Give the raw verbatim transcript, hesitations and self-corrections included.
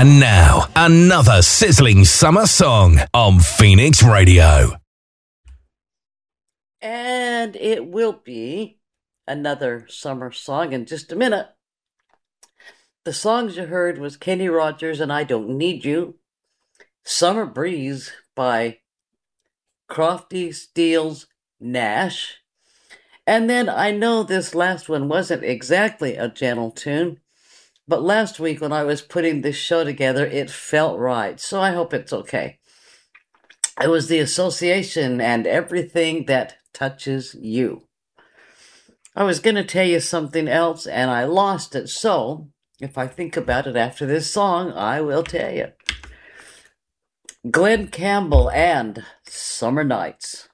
And now, another sizzling summer song on Phoenix Radio. And it will be another summer song in just a minute. The songs you heard was Kenny Rogers and I Don't Need You, Summer Breeze by Crofty, Stills, Nash. And then I know this last one wasn't exactly a gentle tune, but last week when I was putting this show together, it felt right. So I hope it's okay. It was The Association and Everything That Touches You. I was going to tell you something else and I lost it. So if I think about it after this song, I will tell you. Glenn Campbell and Summer Nights.